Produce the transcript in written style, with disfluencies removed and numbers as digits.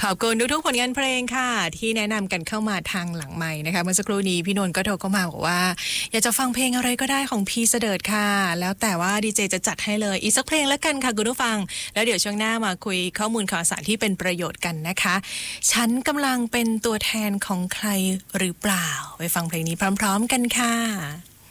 ขอบคุณทุกๆผลงานเพลงค่ะที่แนะนำกันเข้ามาทางหลังไมค์นะคะเมื่อสักครู่นี้พี่นนท์ก็โทรเข้ามาบอกว่าอยากจะฟังเพลงอะไรก็ได้ของพีเสดิร์ดค่ะแล้วแต่ว่าดีเจจะจัดให้เลยอีกสักเพลงแล้วกันค่ะคุณผู้ฟังแล้วเดี๋ยวช่วงหน้ามาคุยข้อมูลข่าวสารที่เป็นประโยชน์กันนะคะฉันกำลังเป็นตัวแทนของใครหรือเปล่าไปฟังเพลงนี้พร้อมๆกันค่ะ